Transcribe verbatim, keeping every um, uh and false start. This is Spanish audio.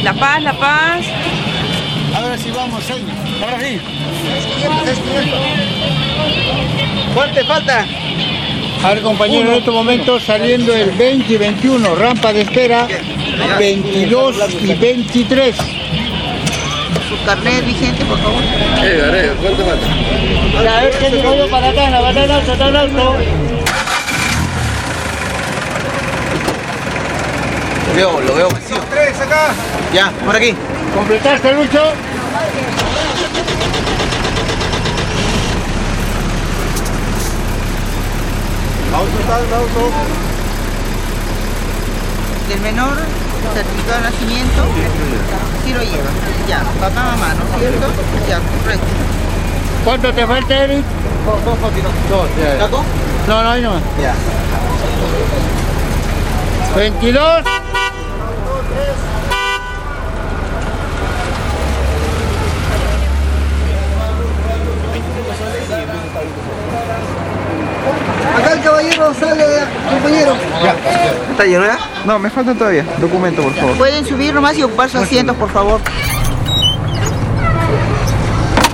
La Paz, La Paz. Ahora sí vamos, señor. Ahora sí. ¿Cuánto te falta? A ver, compañero, en estos momentos saliendo el veinte y veintiuno, rampa de espera, veintidós y veintitrés. Su carnet vigente, por favor. Eh, ¿cuánto falta? A ver qué digo yo para acá, en la bandera alta, tan alto. Veo, lo veo vacío. Tres acá. Ya, por aquí. ¿Completaste, Lucho? Auto está, el auto. Del menor, certificado de nacimiento, sí lo lleva. Ya, papá, mamá, ¿no es cierto? Ya, correcto. ¿Cuánto te falta, Eric? Dos, dos, dos. Ya. ¿Taco? No, no, ahí nomás. Ya. veintidós. Acá el caballero sale, compañero. ¿Está lleno ya? No, me faltan todavía. Documento, por favor. Pueden subir nomás y ocupar sus asientos, por favor.